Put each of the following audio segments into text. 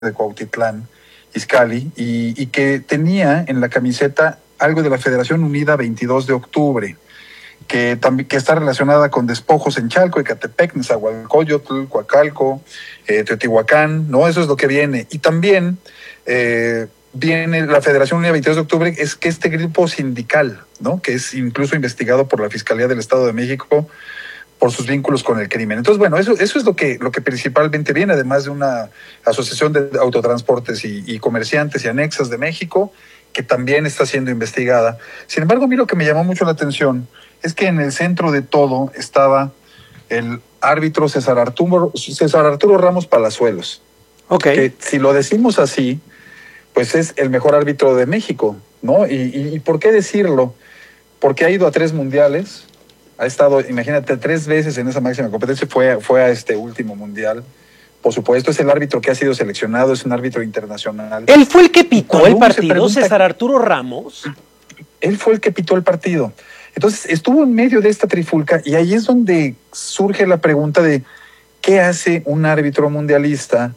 de Cuautitlán Izcalli, y que tenía en la camiseta algo de la Federación Unida 22 de octubre, que está relacionada con despojos en Chalco, Ecatepec, Nezahualcóyotl, Coacalco, Teotihuacán, ¿no? Eso es lo que viene. Y también viene la Federación Unida 22 de octubre, es que este grupo sindical, ¿no? Que es incluso investigado por la Fiscalía del Estado de México por sus vínculos con el crimen. Entonces, bueno, eso es lo que principalmente viene, además de una asociación de autotransportes y comerciantes y anexas de México, que también está siendo investigada. Sin embargo, a mí lo que me llamó mucho la atención es que en el centro de todo estaba el árbitro César Arturo Ramos Palazuelos. Okay. Que si lo decimos así, pues es el mejor árbitro de México, ¿no? ¿Y por qué decirlo? Porque ha ido a 3 mundiales, ha estado, imagínate, 3 veces en esa máxima competencia, fue a este último mundial. Por supuesto, es el árbitro que ha sido seleccionado, es un árbitro internacional. ¿Él fue el que pitó el partido, César Arturo Ramos? Él fue el que pitó el partido. Entonces, estuvo en medio de esta trifulca y ahí es donde surge la pregunta de ¿qué hace un árbitro mundialista?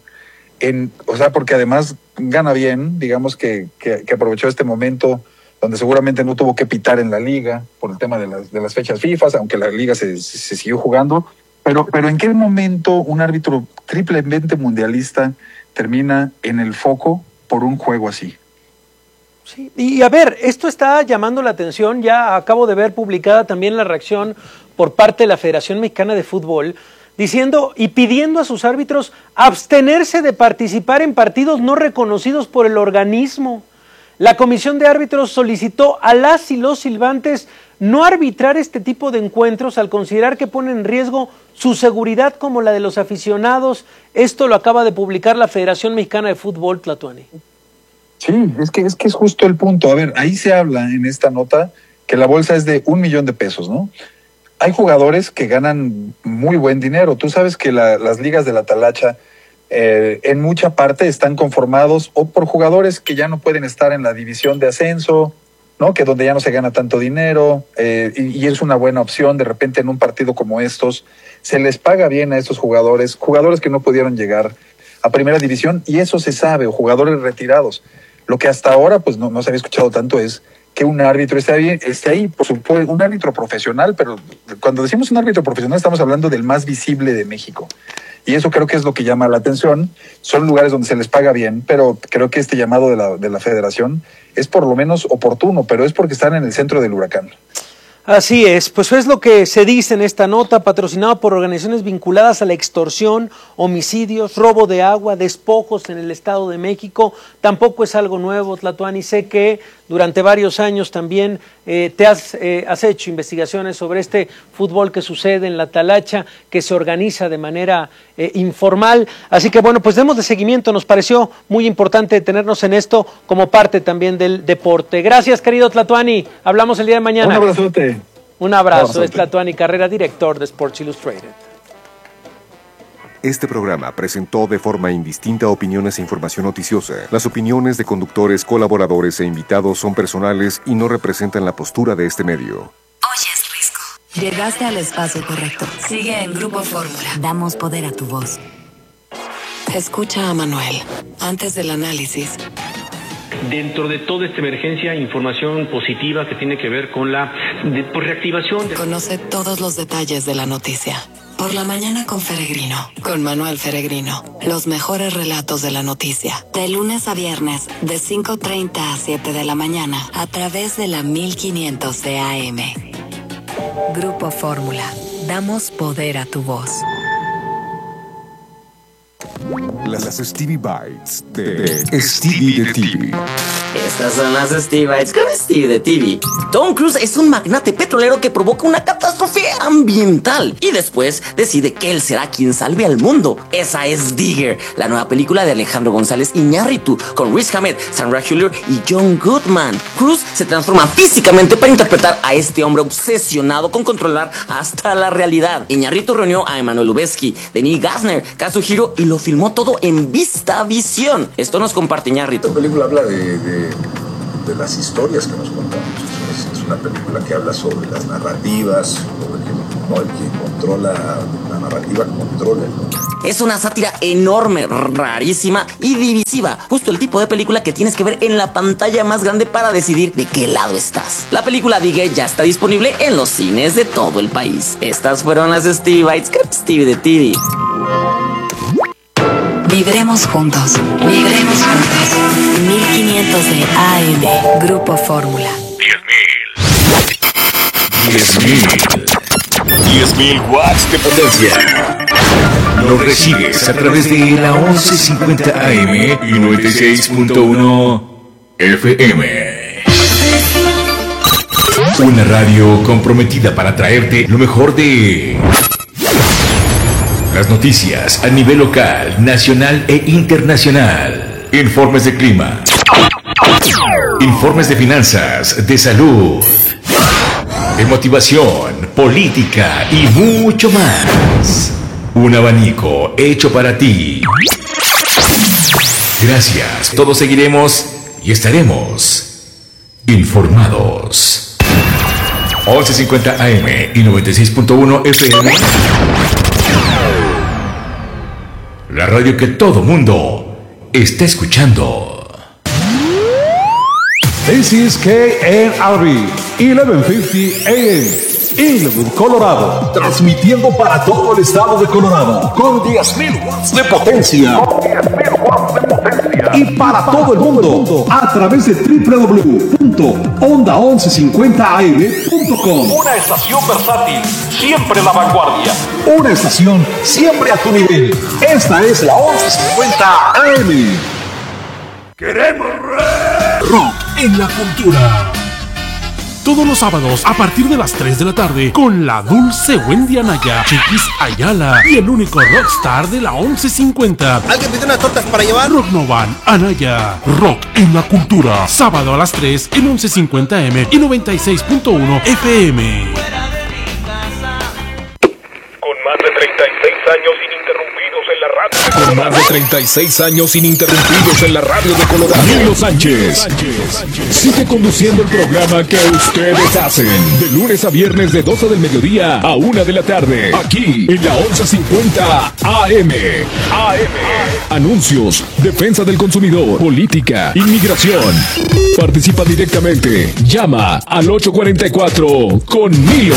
O sea, porque además gana bien, digamos que aprovechó este momento donde seguramente no tuvo que pitar en la liga por el tema de las fechas FIFA, aunque la liga se siguió jugando. Pero ¿en qué momento un árbitro triplemente mundialista termina en el foco por un juego así? Sí, y a ver, esto está llamando la atención. Ya acabo de ver publicada también la reacción por parte de la Federación Mexicana de Fútbol, diciendo y pidiendo a sus árbitros abstenerse de participar en partidos no reconocidos por el organismo. La Comisión de Árbitros solicitó a las y los silbantes no arbitrar este tipo de encuentros al considerar que ponen en riesgo su seguridad como la de los aficionados. Esto lo acaba de publicar la Federación Mexicana de Fútbol, Tlatuani. Sí, es que es justo el punto. A ver, ahí se habla en esta nota que la bolsa es de $1 millón, ¿no? Hay jugadores que ganan muy buen dinero. Tú sabes que las ligas de la talacha en mucha parte están conformados o por jugadores que ya no pueden estar en la división de ascenso, ¿no? Que donde ya no se gana tanto dinero, y es una buena opción. De repente en un partido como estos se les paga bien a estos jugadores que no pudieron llegar a primera división, y eso se sabe, o jugadores retirados. Lo que hasta ahora pues no se había escuchado tanto es que un árbitro esté ahí, por supuesto, un árbitro profesional, pero cuando decimos un árbitro profesional estamos hablando del más visible de México. Y eso creo que es lo que llama la atención. Son lugares donde se les paga bien, pero creo que este llamado de la federación es por lo menos oportuno, pero es porque están en el centro del huracán. Así es, pues es lo que se dice en esta nota, patrocinado por organizaciones vinculadas a la extorsión, homicidios, robo de agua, despojos en el Estado de México. Tampoco es algo nuevo, Tlatuani. Sé que durante varios años también has hecho investigaciones sobre este fútbol que sucede en la talacha, que se organiza de manera informal. Así que bueno, pues demos de seguimiento. Nos pareció muy importante detenernos en esto como parte también del deporte. Gracias, querido Tlatuani. Hablamos el día de mañana. Un abrazote. Un abrazo. Es Tlatuani Carrera, director de Sports Illustrated. Este programa presentó de forma indistinta opiniones e información noticiosa. Las opiniones de conductores, colaboradores e invitados son personales y no representan la postura de este medio. Oyes, Risco. Llegaste al espacio correcto. Sigue en Grupo Fórmula. Damos poder a tu voz. Escucha a Manuel antes del análisis. Dentro de toda esta emergencia, información positiva que tiene que ver con la reactivación. Conoce todos los detalles de la noticia. Por la mañana con Feregrino, con Manuel Feregrino. Los mejores relatos de la noticia. De lunes a viernes, de 5:30 a 7 de la mañana, a través de la 1500 de AM. Grupo Fórmula. Damos poder a tu voz. Las Stevie Bites de Stevie de TV. Estas son las Stevie Bites con Stevie de TV. Tom Cruise es un magnate petrolero que provoca una catástrofe ambiental y después decide que él será quien salve al mundo. Esa es Digger, la nueva película de Alejandro González Iñárritu, con Riz Ahmed, Sandra Hüller y John Goodman. Cruise se transforma físicamente para interpretar a este hombre obsesionado con controlar hasta la realidad. Iñárritu reunió a Emmanuel Lubezki, Denis Gassner, Kazuhiro y lo filmó todo en VistaVision. Esto nos comparte Iñárritu. Esta película habla de las historias que nos contamos. Es una película que habla sobre las narrativas, sobre ¿no? El que controla la narrativa, controla, ¿no? Es una sátira enorme, rarísima y divisiva. Justo el tipo de película que tienes que ver en la pantalla más grande para decidir de qué lado estás. La película Digue ya está disponible en los cines de todo el país. Estas fueron las Stevie Bites, Stevie de TV. Vibremos juntos. Vibremos juntos. 1500 de AM. Grupo Fórmula. 10.000 watts de potencia. Lo recibes a través de la 1150 AM y 96.1 FM. Una radio comprometida para traerte lo mejor de las noticias a nivel local, nacional e internacional. Informes de clima. Informes de finanzas, de salud, de motivación, política y mucho más. Un abanico hecho para ti. Gracias, todos seguiremos y estaremos informados. 1150 AM y 96.1 FM. La radio que todo mundo está escuchando. This is KNRB 1150 AM, Inwood, Colorado, transmitiendo para todo el estado de Colorado con 10.000 watts de potencia. Y para todo el mundo a través de www.onda1150am.com. Una estación versátil, siempre la vanguardia. Una estación siempre a tu nivel. Esta es la 1150 AM. Queremos rock en la cultura. Todos los sábados a partir de las 3 de la tarde con la dulce Wendy Anaya, Chiquis Ayala y el único rockstar de la 1150. ¿Alguien pidió unas tortas para llevar? Rock Novan Anaya, rock en la cultura. Sábado a las 3 en 1150M y 96.1 FM. Con más de 36 años ininterrumpidos en la radio. Con más de 36 años ininterrumpidos en la radio de Colorado. Nilo Sánchez sigue conduciendo el programa que ustedes hacen. De lunes a viernes de 12 del mediodía a 1 de la tarde. Aquí en la 1150 AM. Anuncios, defensa del consumidor, política, inmigración. Participa directamente. Llama al 844 con Nilo.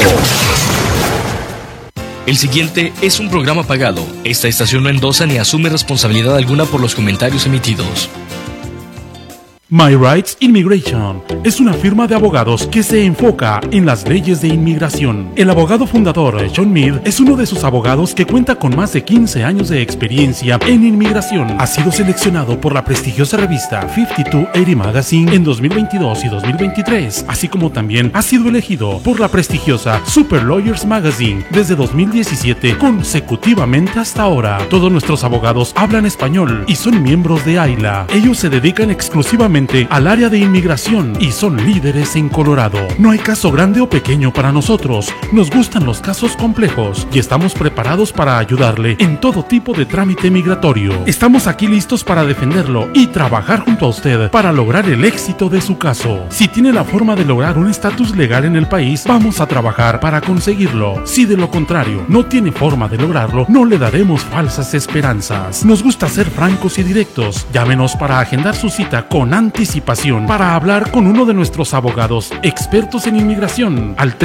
El siguiente es un programa pagado. Esta estación no endosa ni asume responsabilidad alguna por los comentarios emitidos. My Rights Immigration es una firma de abogados que se enfoca en las leyes de inmigración. El abogado fundador, John Mead, es uno de sus abogados que cuenta con más de 15 años de experiencia en inmigración. Ha sido seleccionado por la prestigiosa revista 5280 Magazine en 2022 y 2023, así como también ha sido elegido por la prestigiosa Super Lawyers Magazine desde 2017 consecutivamente hasta ahora. Todos nuestros abogados hablan español y son miembros de AILA. Ellos se dedican exclusivamente al área de inmigración y son líderes en Colorado. No hay caso grande o pequeño para nosotros. Nos gustan los casos complejos y estamos preparados para ayudarle en todo tipo de trámite migratorio. Estamos aquí listos para defenderlo y trabajar junto a usted para lograr el éxito de su caso. Si tiene la forma de lograr un estatus legal en el país, vamos a trabajar para conseguirlo. Si de lo contrario no tiene forma de lograrlo, no le daremos falsas esperanzas. Nos gusta ser francos y directos. Llámenos para agendar su cita con anticipación para hablar con uno de nuestros abogados expertos en inmigración al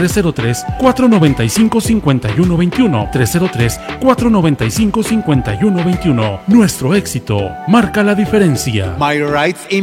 303-495-5121. 303-495-5121. Nuestro éxito marca la diferencia. My Rights